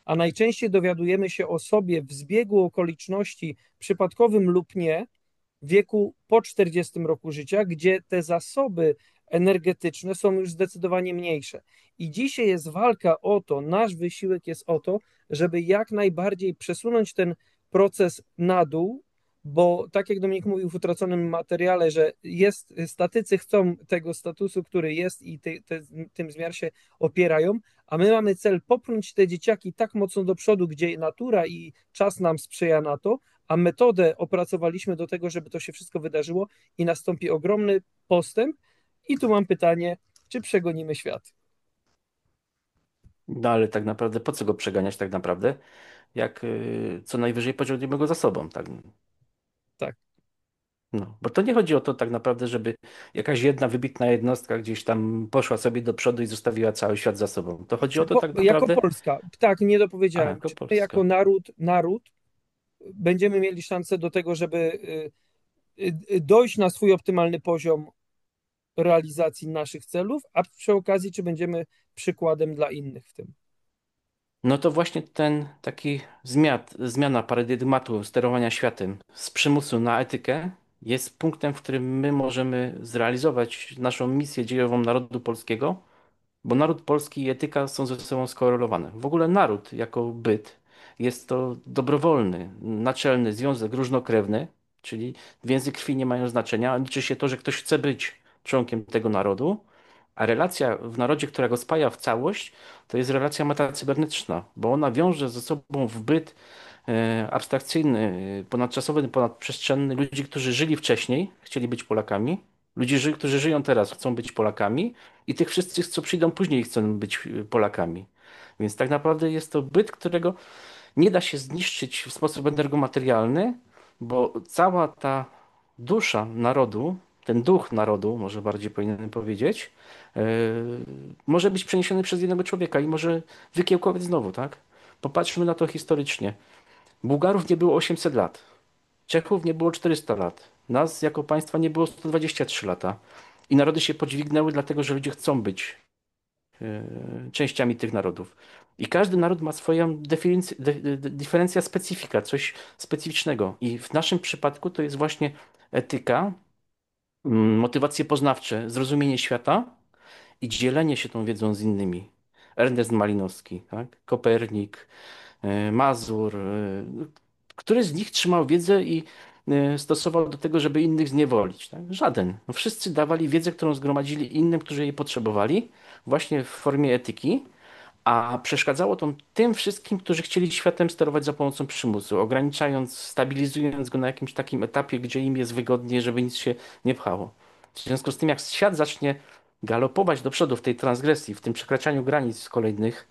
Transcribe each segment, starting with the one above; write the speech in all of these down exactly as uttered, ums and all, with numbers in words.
a najczęściej dowiadujemy się o sobie w zbiegu okoliczności przypadkowym lub nie, w wieku po czterdziestym roku życia, gdzie te zasoby energetyczne są już zdecydowanie mniejsze. I dzisiaj jest walka o to, nasz wysiłek jest o to, żeby jak najbardziej przesunąć ten proces na dół, bo tak jak Dominik mówił w utraconym materiale, że jest, statycy chcą tego statusu, który jest i ty, ty, tym zmiar się opierają, a my mamy cel popchnąć te dzieciaki tak mocno do przodu, gdzie natura i czas nam sprzyja na to, a metodę opracowaliśmy do tego, żeby to się wszystko wydarzyło i nastąpi ogromny postęp. I tu mam pytanie, czy przegonimy świat? No ale tak naprawdę po co go przeganiać tak naprawdę, jak y, co najwyżej pociągniemy go za sobą, tak? Tak. No, bo to nie chodzi o to tak naprawdę, żeby jakaś jedna wybitna jednostka gdzieś tam poszła sobie do przodu i zostawiła cały świat za sobą. To chodzi o to Jako, tak jako naprawdę, Polska, tak, nie a dopowiedziałem, jako czy my jako Polska. naród, naród będziemy mieli szansę do tego, żeby y, y, y, dojść na swój optymalny poziom realizacji naszych celów, a przy okazji, czy będziemy przykładem dla innych w tym. No to właśnie ten taki zmiat, zmiana paradygmatu sterowania światem z przymusu na etykę jest punktem, w którym my możemy zrealizować naszą misję dziejową narodu polskiego, bo naród polski i etyka są ze sobą skorelowane. W ogóle naród jako byt jest to dobrowolny, naczelny związek różnokrewny, czyli więzy krwi nie mają znaczenia, a liczy się to, że ktoś chce być członkiem tego narodu, a relacja w narodzie, która go spaja w całość, to jest relacja metacybernetyczna, bo ona wiąże ze sobą w byt e, abstrakcyjny, e, ponadczasowy, ponadprzestrzenny ludzi, którzy żyli wcześniej, chcieli być Polakami, ludzi, ży- którzy żyją teraz, chcą być Polakami i tych wszystkich, co przyjdą później, chcą być e, Polakami. Więc tak naprawdę jest to byt, którego nie da się zniszczyć w sposób energomaterialny, bo cała ta dusza narodu, ten duch narodu, może bardziej powinienem powiedzieć, e, może być przeniesiony przez jednego człowieka i może wykiełkować znowu, tak? Popatrzmy na to historycznie. Bułgarów nie było osiemset lat, Czechów nie było czterysta lat, nas jako państwa nie było sto dwadzieścia trzy lata. I narody się podźwignęły, dlatego że ludzie chcą być e, częściami tych narodów. I każdy naród ma swoją definicję, de, de, diferencja specyfika, coś specyficznego. I w naszym przypadku to jest właśnie etyka, mm, motywacje poznawcze, zrozumienie świata i dzielenie się tą wiedzą z innymi. Ernest Malinowski, tak? Kopernik, e, Mazur. e, Który z nich trzymał wiedzę i e, stosował do tego, żeby innych zniewolić? Tak? Żaden. No wszyscy dawali wiedzę, którą zgromadzili innym, którzy jej potrzebowali, właśnie w formie etyki. A przeszkadzało to tym wszystkim, którzy chcieli światem sterować za pomocą przymusu, ograniczając, stabilizując go na jakimś takim etapie, gdzie im jest wygodnie, żeby nic się nie pchało. W związku z tym, jak świat zacznie galopować do przodu w tej transgresji, w tym przekraczaniu granic kolejnych,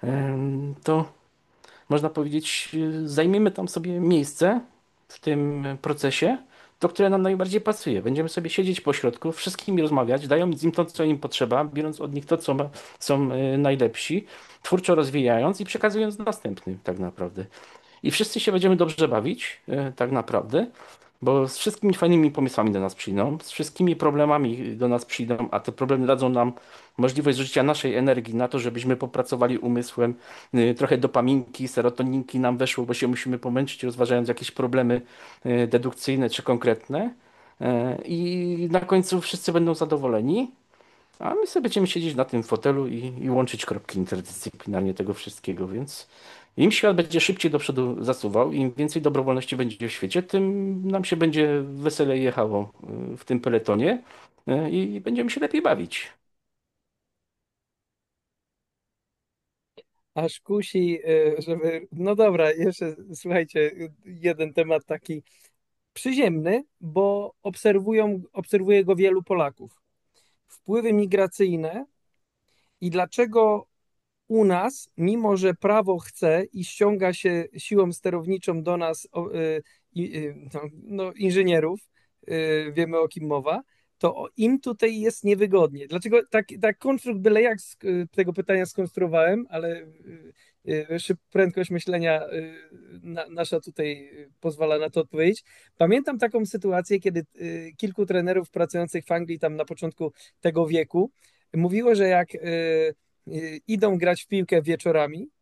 em, to można powiedzieć, y, zajmiemy tam sobie miejsce w tym procesie, to, które nam najbardziej pasuje. Będziemy sobie siedzieć po środku, wszystkimi rozmawiać, dając im to, co im potrzeba, biorąc od nich to, co ma, są y, najlepsi, twórczo rozwijając i przekazując następnym tak naprawdę. I wszyscy się będziemy dobrze bawić, y, tak naprawdę, bo z wszystkimi fajnymi pomysłami do nas przyjdą, z wszystkimi problemami do nas przyjdą, a te problemy dadzą nam możliwość zużycia naszej energii na to, żebyśmy popracowali umysłem, y, trochę dopaminki, serotoninki nam weszło, bo się musimy pomęczyć, rozważając jakieś problemy y, dedukcyjne czy konkretne. Y, I na końcu wszyscy będą zadowoleni, a my sobie będziemy siedzieć na tym fotelu i, i łączyć kropki interdyscyplinarnie tego wszystkiego, więc im świat będzie szybciej do przodu zasuwał, im więcej dobrowolności będzie w świecie, tym nam się będzie weselej jechało y, w tym peletonie y, i będziemy się lepiej bawić. Aż kusi, y, żeby. No dobra, jeszcze słuchajcie, y, jeden temat taki przyziemny, bo obserwują, obserwuje go wielu Polaków. Wpływy migracyjne i dlaczego u nas, mimo że prawo chce i ściąga się siłą sterowniczą do nas o, y, y, no, no, inżynierów, y, wiemy o kim mowa, to o- im tutaj jest niewygodnie. Dlaczego tak, tak konstrukt byle jak z y, tego pytania skonstruowałem, ale y, y, szyb, prędkość myślenia y, na, nasza tutaj y, pozwala na to odpowiedzieć. Pamiętam taką sytuację, kiedy y, kilku trenerów pracujących w Anglii tam na początku tego wieku mówiło, że jak y, y, idą grać w piłkę wieczorami,